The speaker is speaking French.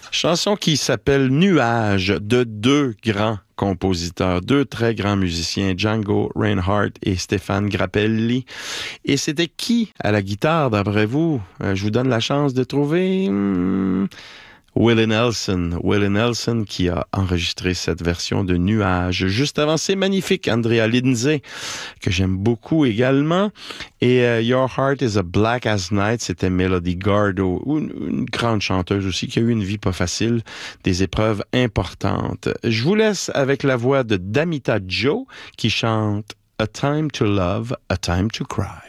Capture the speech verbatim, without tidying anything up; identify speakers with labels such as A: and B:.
A: Chanson qui s'appelle Nuages de deux grands compositeurs, deux très grands musiciens, Django Reinhardt et Stéphane Grappelli. Et c'était qui à la guitare, d'après vous? Euh, je vous donne la chance de trouver... Hmm, Willie Nelson. Willie Nelson qui a enregistré cette version de Nuages. Juste avant, c'est magnifique, Andrea Lindsay, que j'aime beaucoup également. Et uh, Your Heart is a Black as Night, c'était Melody Gardot, une, une grande chanteuse aussi qui a eu une vie pas facile, des épreuves importantes. Je vous laisse avec la voix de Damita Jo qui chante A Time to Love, A Time to Cry.